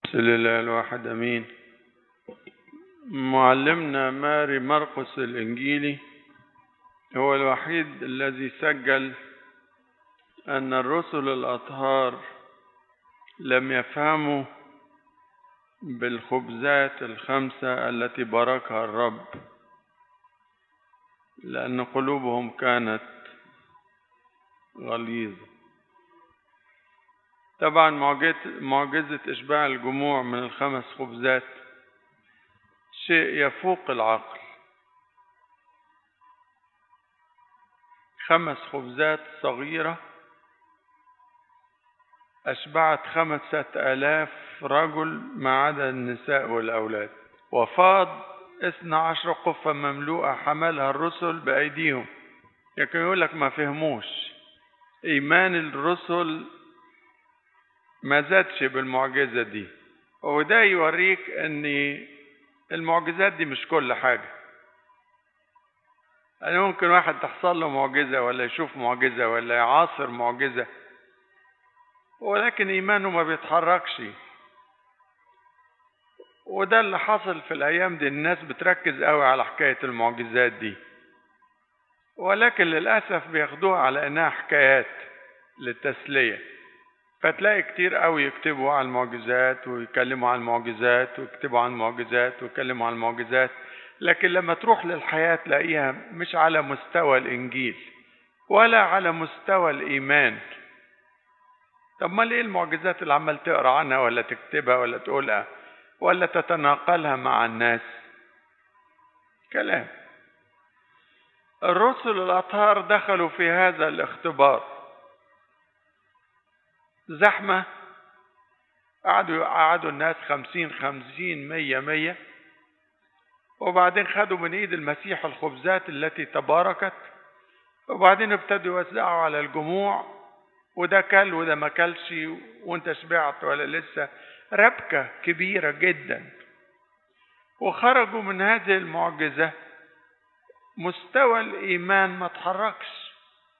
لله الواحد أمين. معلمنا ماري مرقس الإنجيلي هو الوحيد الذي سجل أن الرسل الأطهار لم يفهموا بالخبزات الخمسة التي باركها الرب، لأن قلوبهم كانت غليظة. طبعا معجزة إشباع الجموع من الخمس خبزات شيء يفوق العقل. 5 خبزات صغيرة أشبعت 5000 رجل ما عدا النساء والأولاد، وفاض 12 قفة مملوءة حملها الرسل بأيديهم. لكن يقول لك ما فهموش إيمان الرسل، ما زادش بالمعجزة دي. وده يوريك أن المعجزات دي مش كل حاجة. يعني ممكن واحد تحصل له معجزة ولا يشوف معجزة ولا يعاصر معجزة، ولكن إيمانه ما بيتحركش. وده اللي حصل في الأيام دي. الناس بتركز قوي على حكاية المعجزات دي، ولكن للأسف بياخدوها على أنها حكايات للتسلية. فتلاقي كتير قوي يكتبوا عن المعجزات ويكلموا عن المعجزات ويكتبوا عن المعجزات ويكلموا عن المعجزات، لكن لما تروح للحياة تلاقيها مش على مستوى الإنجيل ولا على مستوى الإيمان. طب ما ليه المعجزات اللي عمال تقرأ عنها ولا تكتبها ولا تقولها ولا تتناقلها مع الناس؟ كلام. الرسل الأطهار دخلوا في هذا الاختبار. زحمة، قعدوا الناس 50 100، وبعدين خدوا من ايد المسيح الخبزات التي تباركت، وبعدين ابتدوا يوزعوا على الجموع، وده كل وده ما كلش، وانت شبعت ولا لسه. ربكة كبيرة جدا. وخرجوا من هذه المعجزة مستوى الإيمان ما تحركش،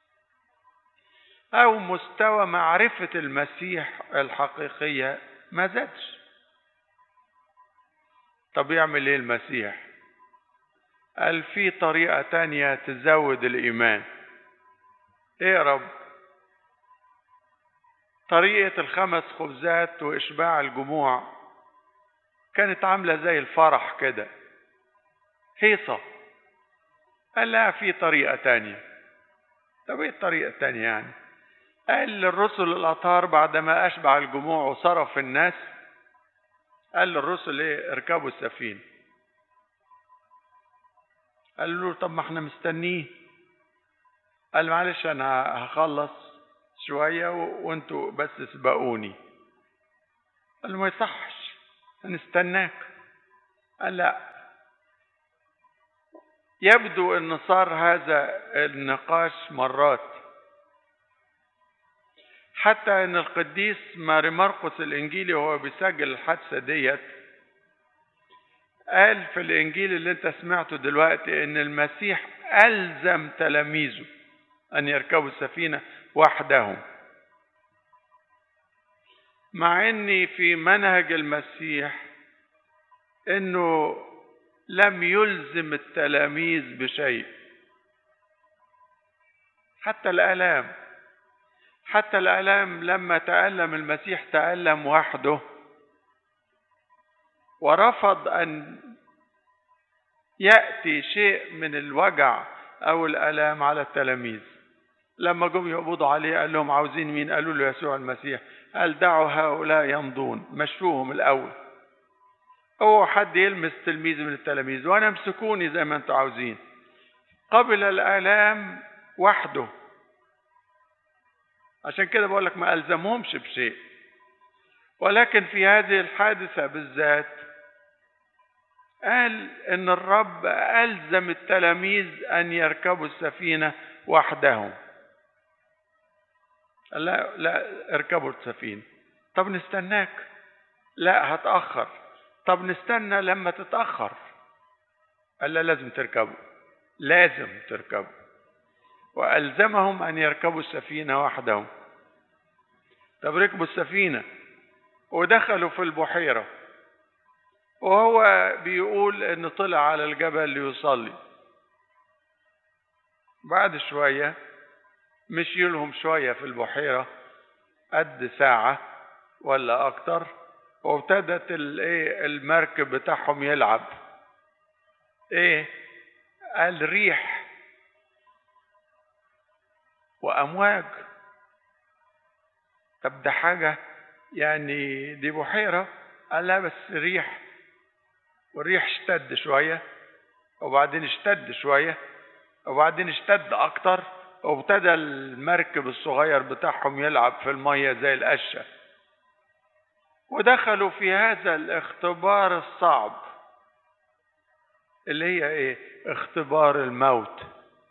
أو مستوى معرفة المسيح الحقيقية ما زادش. طب يعمل ايه المسيح؟ قال في طريقة تانية تزود الإيمان. ايه يا رب؟ طريقة 5 خبزات وإشباع الجموع كانت عاملة زي الفرح كده، هيصة. قال لا، في طريقة تانية. طب ايه الطريقة التانية يعني؟ قال للرسل الأطهار بعدما أشبع الجموع وصرف الناس، قال للرسل ايه؟ اركبوا السفينة. قال له طب ما احنا مستنيه. قال معلش انا هخلص شوية وانتوا بس سبقوني. قال له ما يصحش، هنستناك. قال لا. يبدو ان صار هذا النقاش مرات، حتى ان القديس ماري مرقس الانجيلي وهو بيسجل الحادثة ديت قال في الانجيل اللي انت سمعته دلوقتي ان المسيح ألزم تلاميذه ان يركبوا السفينة وحدهم، مع ان في منهج المسيح انه لم يلزم التلاميذ بشيء. حتى الآلام لما تألم المسيح تألم وحده، ورفض أن يأتي شيء من الوجع أو الآلام على التلاميذ. لما جم يقبضوا عليه قال لهم عاوزين مين؟ قالوا له يسوع المسيح. قال دعوا هؤلاء يمضون، مشوهم الأول. هو حد يلمس تلميذ من التلاميذ وأنا امسكوني زي ما انتوا عاوزين. قبل الآلام وحده. عشان كده بقول لك ما ألزمهمش بشيء. ولكن في هذه الحادثة بالذات قال إن الرب ألزم التلاميذ أن يركبوا السفينة وحدهم. قال لا اركبوا السفينة. طب نستناك. لا هتأخر. طب نستنى لما تتأخر. قال لا لازم تركبوا. وألزمهم أن يركبوا السفينة وحدهم. طب ركبوا السفينة. ودخلوا في البحيرة، وهو بيقول ان طلع على الجبل ليصلي. بعد شوية مشي لهم شوية في البحيرة قد ساعة ولا اكتر، وابتدت المركب بتاعهم يلعب. قال ريح وامواج. طب ده حاجة يعني، دي بحيرة. قال لا بس ريح، والريح اشتد شوية وبعدين اشتد شوية وبعدين اشتد اكتر، وابتدى المركب الصغير بتاعهم يلعب في المية زي القشة. ودخلوا في هذا الاختبار الصعب اللي هي اختبار الموت.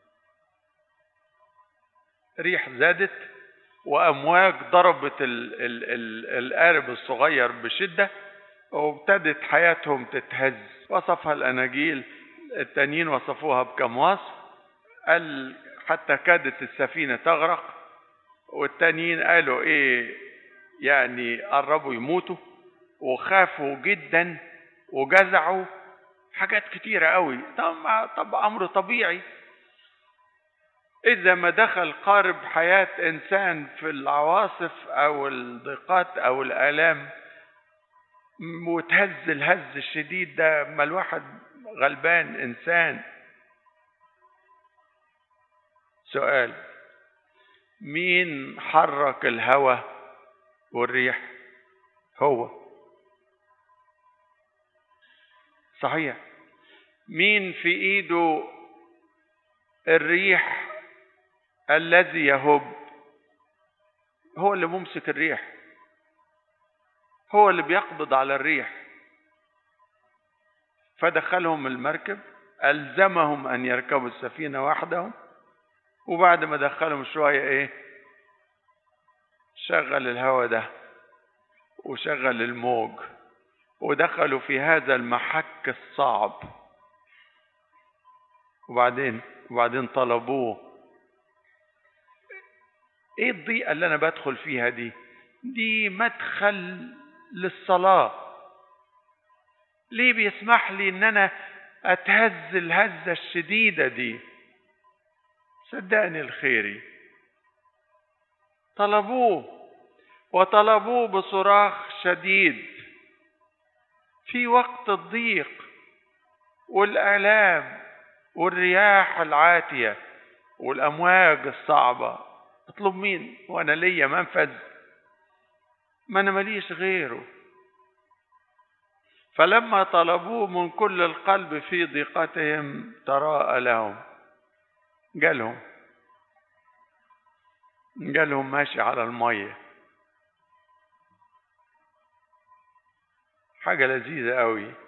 ريح زادت وامواج ضربت القارب الصغير بشدة، وابتدت حياتهم تتهز. وصفها الاناجيل التانيين وصفوها بكم وصف. قال حتى كادت السفينة تغرق، والتانيين قالوا يعني قربوا يموتوا وخافوا جدا وجزعوا. حاجات كتيرة قوي. طب امر طبيعي اذا ما دخل قارب حياة انسان في العواصف او الضيقات او الالام وتهز الهز الشديد ده، ما الواحد غلبان انسان. سؤال: مين حرك الهوى والريح؟ هو. صحيح. مين في ايده الريح الذي يهب؟ هو اللي ممسك الريح، هو اللي بيقبض على الريح. فدخلهم المركب، ألزمهم أن يركبوا السفينة وحدهم، وبعد ما دخلهم شوية شغل الهواء ده وشغل الموج، ودخلوا في هذا المحك الصعب. وبعدين طلبوه. الضيقة اللي أنا بدخل فيها دي مدخل للصلاة. ليه بيسمح لي ان انا اتهز الهزة الشديدة دي؟ صدقني الخيري. طلبوه بصراخ شديد في وقت الضيق والآلام والرياح العاتية والأمواج الصعبة. اطلب مين وانا ليا منفذ؟ ما انا ماليش غيره. فلما طلبوه من كل القلب في ضيقتهم تراءى لهم. جالهم ماشي على المية. حاجة لذيذة قوي.